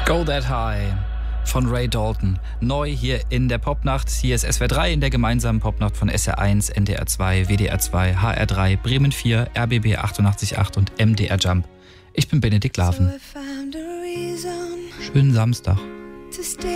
Go That High von Ray Dalton. Neu hier in der Popnacht. Hier ist SWR 3 in der gemeinsamen Popnacht von SR1, NDR 2, WDR 2, HR 3, Bremen 4, RBB 88.8 und MDR Jump. Ich bin Benedikt Laven. Schönen Samstag.